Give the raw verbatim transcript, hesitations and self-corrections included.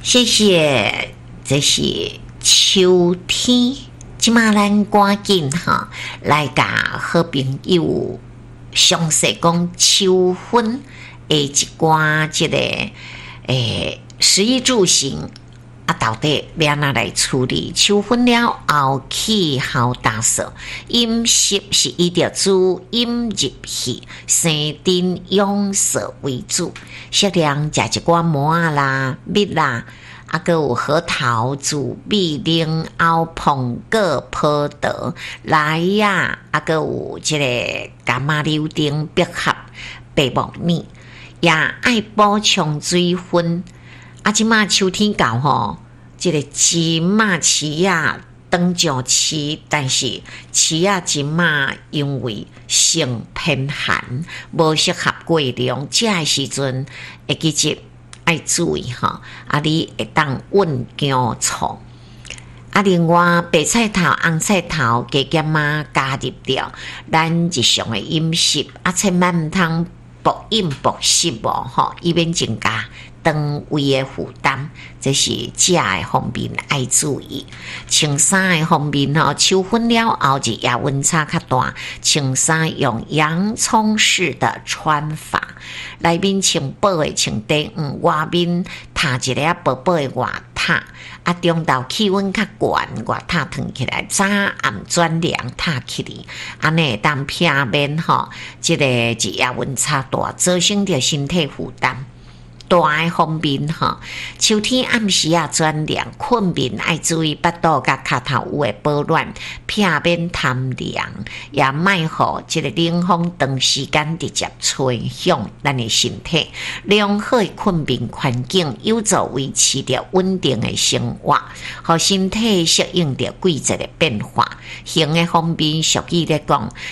谢谢，这是秋天，即马咱赶紧哈来甲好朋友详细讲秋分的一寡即个诶食衣住行啊，到底要安怎来处理？秋分了后气候大扫，饮食是以着主饮入去，生丁养色为主。适量食一寡馍啊啦、蜜啦，啊，佮有核桃、煮米、莲藕、苹果、葡萄、来呀，啊，佮有即个柑仔柳丁、百合、白木耳，也爱补充水分。啊，即马秋天到吼，即、這个芨仔芪啊，当上市，但是芪啊，即马因为性偏寒，无适合过量，食的时阵会记得爱注意吼。啊，你会当温姜醋。啊，另外白菜头、红菜头、加减啊加入掉，咱日常的饮食啊，千万毋通暴饮暴食哦，吼，以免增加肠胃的负担。这是食的方面爱注意。穿衫的方面吼，秋分了后日夜温差较大，穿衫用洋葱式的穿法，内面穿薄的穿短裤，外面搭一个薄薄的外套。啊，中昼气温较悬，外套脱起来，早暗转凉，搭起来，安尼当避免吼，即、這个日夜温差大，造成着身体负担。大的方面吼，秋天暗时啊转凉，困眠爱注意腹肚甲脚头有诶保暖，避免贪凉，也莫互即个冷风长时间直接吹向咱诶身体。良好诶困眠环境有助维持着稳定诶生活，互身体适应着季节诶变化。性诶方面，俗语咧讲，